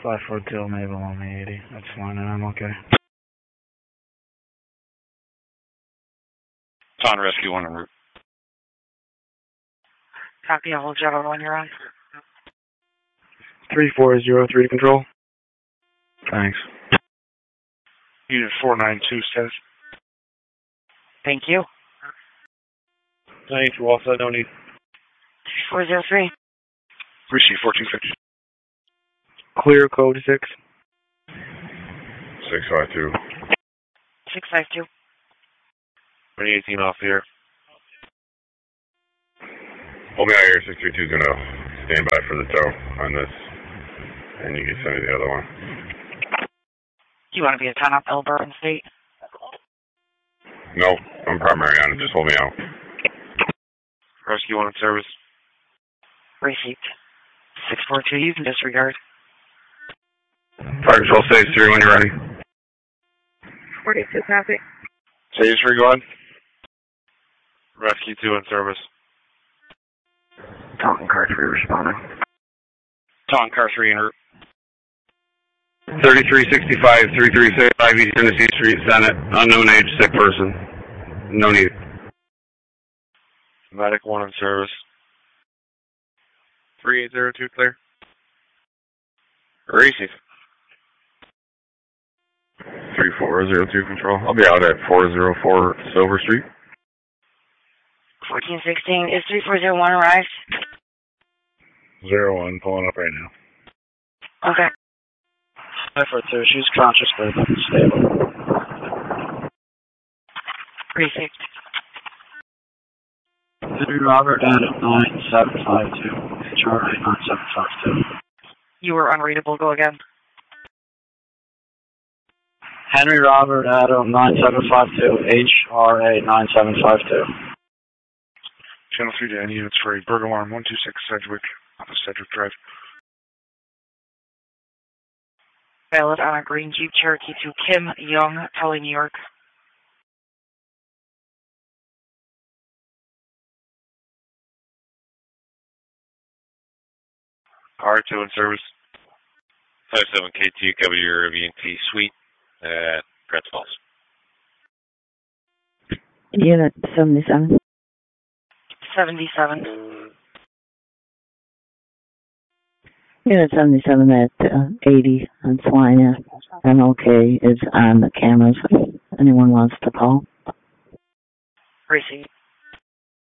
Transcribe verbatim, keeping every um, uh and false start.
five four two, Mabel on the eighty. That's fine, and I'm okay. Taunton Rescue one en route. Copy, I'll hold Java when you're on. three four zero three to control. Thanks. Unit four nine two says. Thank you. Thanks, also no need. four zero three. Receive fourteen fifty. Clear code six. six five two. six five two. twenty eighteen off the air. Hold me out here, six three two is going to stand by for the tow on this, and you can send me the other one. Do you want to be a ton off Elburn State? No, I'm primary on it, just hold me out. Rescue one in service. Received. six four two, you can disregard. Fire control stage three when you're ready. forty-two, copy. Stage three, go ahead. Rescue two in service. Taunton car three responding. Taunton car three en route. thirty-three sixty-five, three three six five East Tennessee Street, Senate, unknown age, sick person. No need. Medic one in service. three eight zero two clear. Receive. three four zero two control. I'll be out at four oh four Silver Street. fourteen sixteen, is three four zero one arrived? Zero one, pulling up right now. Okay. five four two, she's conscious but stable. Received. Henry Robert, Adam nine seven five two. H R A nine seven five two. You were unreadable, go again. Henry Robert, Adam nine seven five two. H R A nine seven five two. Channel three to any units for a burglar alarm one two six Sedgwick, off of Sedgwick Drive. Valid on a green Jeep Cherokee to Kim Young, Tully, New York. R two in service. five seven K two, cover your V and T suite at Gretz Falls. Unit seventy-seven. seventy-seven. Unit seventy-seven at uh, eighty on Salina. M L K is on the cameras if anyone wants to call. Received.